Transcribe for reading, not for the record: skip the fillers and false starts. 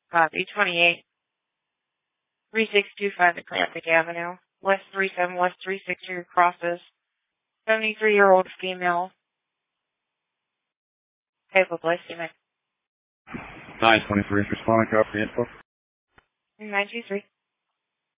B28, 3625 Atlantic Avenue, West 37, West 360 crosses, 73-year-old female, hypoglycemic. 923 is responding, copy info. 923.